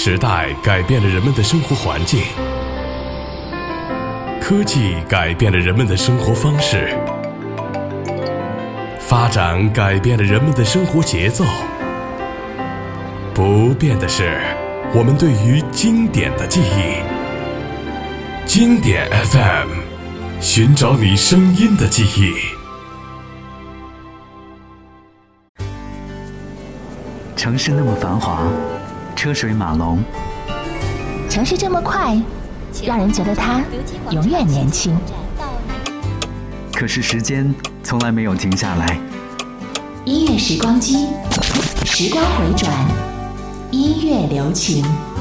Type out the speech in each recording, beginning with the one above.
时代改变了人们的生活环境，科技改变了人们的生活方式，发展改变了人们的生活节奏。不变的是我们对于经典的记忆。经典 FM， 寻找你声音的记忆。 城市那么繁华，车水马龙， 城市这么快，让人觉得它永远年轻。 可是时间从来没有停下来。 音乐时光机，时光回转，音乐留情。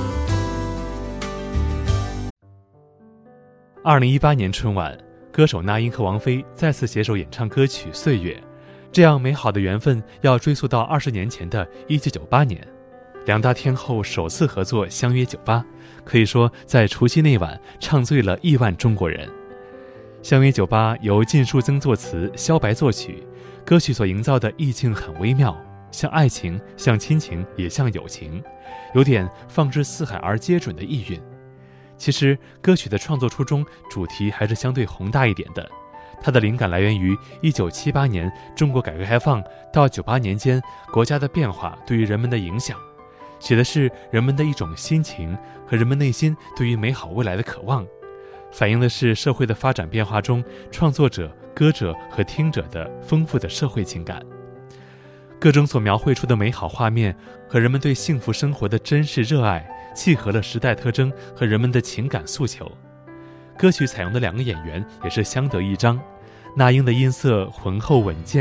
2018年春晚，歌手那英和王菲再次携手演唱歌曲《岁月》，这样美好的缘分要追溯到20年前的1998年，两大天后首次合作相约酒吧，可以说在除夕那晚唱醉了亿万中国人。相约酒吧由靳树增作词，萧白作曲，歌曲所营造的意境很微妙，像爱情，像亲情，也像友情，有点放之四海而皆准的意蕴。其实歌曲的创作初衷主题还是相对宏大一点的，它的灵感来源于1978年中国改革开放到98年间国家的变化对于人们的影响，写的是人们的一种心情和人们内心对于美好未来的渴望，反映的是社会的发展变化中创作者、歌者和听者的丰富的社会情感。歌中所描绘出的美好画面和人们对幸福生活的真实热爱，契合了时代特征和人们的情感诉求。歌曲采用的两个演员也是相得益彰，那英的音色浑厚稳健，